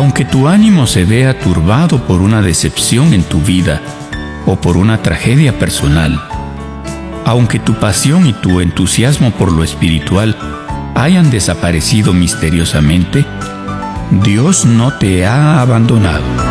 Aunque tu ánimo se vea turbado por una decepción en tu vida o por una tragedia personal, aunque tu pasión y tu entusiasmo por lo espiritual hayan desaparecido misteriosamente, Dios no te ha abandonado.